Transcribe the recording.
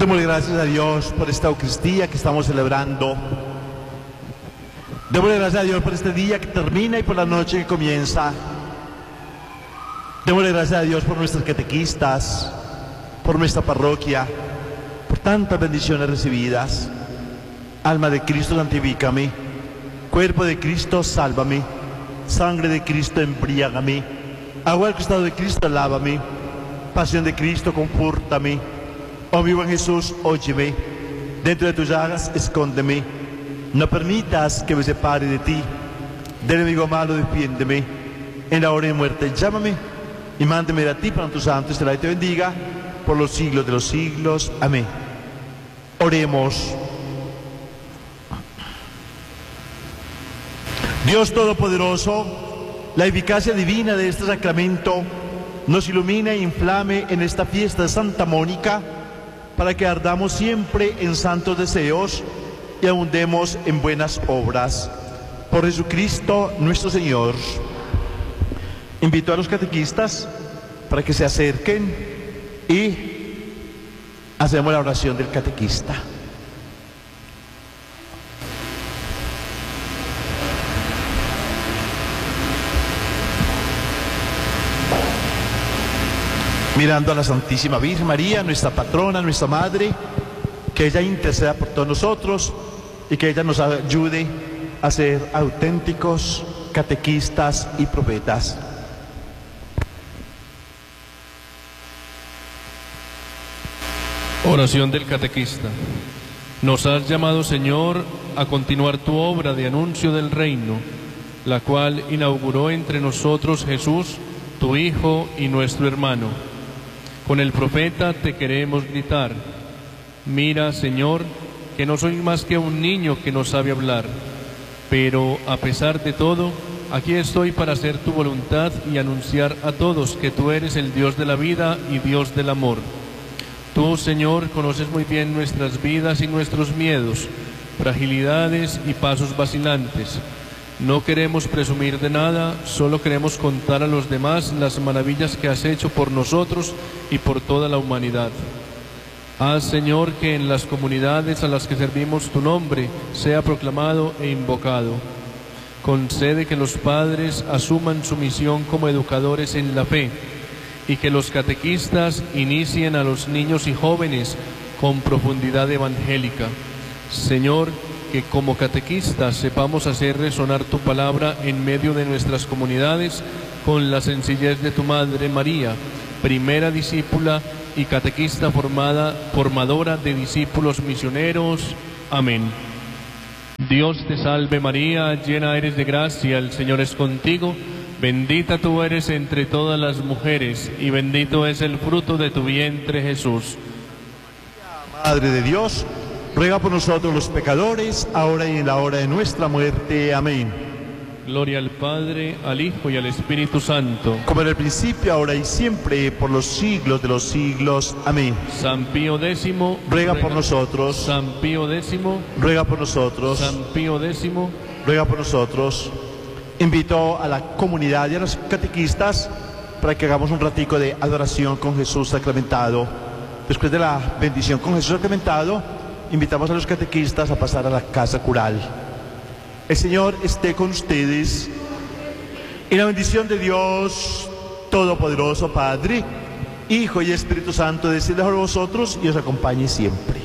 Démosle gracias a Dios por esta Eucaristía que estamos celebrando. Démosle gracias a Dios por este día que termina y por la noche que comienza. Démosle gracias a Dios por nuestros catequistas, por nuestra parroquia, por tantas bendiciones recibidas. Alma de Cristo, santifícame. Cuerpo de Cristo, sálvame. Sangre de Cristo, embriágame. Agua del costado de Cristo, lávame. Pasión de Cristo, confórtame. Oh mi buen Jesús, óyeme. Dentro de tus llagas, escóndeme. No permitas que me separe de ti. Del enemigo malo, defiéndeme. En la hora de muerte, llámame y mándeme a ti para tu santo estará y te bendiga por los siglos de los siglos. Amén. Oremos. Dios Todopoderoso, la eficacia divina de este sacramento nos ilumina e inflame en esta fiesta de Santa Mónica para que ardamos siempre en santos deseos y abundemos en buenas obras. Por Jesucristo nuestro Señor. Invito a los catequistas para que se acerquen y hacemos la oración del catequista. Mirando a la Santísima Virgen María, nuestra patrona, nuestra madre, que ella interceda por todos nosotros y que ella nos ayude a ser auténticos catequistas y profetas. Oración del catequista. Nos has llamado, Señor, a continuar tu obra de anuncio del reino, la cual inauguró entre nosotros Jesús, tu Hijo y nuestro hermano. Con el profeta te queremos gritar: mira, Señor, que no soy más que un niño que no sabe hablar, pero a pesar de todo, aquí estoy para hacer tu voluntad y anunciar a todos que tú eres el Dios de la vida y Dios del amor. Tú, Señor, conoces muy bien nuestras vidas y nuestros miedos, fragilidades y pasos vacilantes. No queremos presumir de nada, solo queremos contar a los demás las maravillas que has hecho por nosotros y por toda la humanidad. Haz, Señor, que en las comunidades a las que servimos tu nombre sea proclamado e invocado. Concede que los padres asuman su misión como educadores en la fe y que los catequistas inicien a los niños y jóvenes con profundidad evangélica. Señor, que como catequistas sepamos hacer resonar tu palabra en medio de nuestras comunidades con la sencillez de tu Madre María, primera discípula y catequista formadora de discípulos misioneros. Amén. Dios te salve María, llena eres de gracia, el Señor es contigo. Bendita tú eres entre todas las mujeres, y bendito es el fruto de tu vientre, Jesús. Madre de Dios, ruega por nosotros los pecadores, ahora y en la hora de nuestra muerte. Amén. Gloria al Padre, al Hijo y al Espíritu Santo. Como en el principio, ahora y siempre, por los siglos de los siglos. Amén. San Pío X, ruega por nosotros. San Pío X, ruega por nosotros. San Pío X, ruega por nosotros. Invito a la comunidad y a los catequistas para que hagamos un ratico de adoración con Jesús sacramentado. Después de la bendición con Jesús sacramentado, invitamos a los catequistas a pasar a la casa cural. El Señor esté con ustedes. Y la bendición de Dios Todopoderoso, Padre, Hijo y Espíritu Santo, descienda sobre vosotros y os acompañe siempre.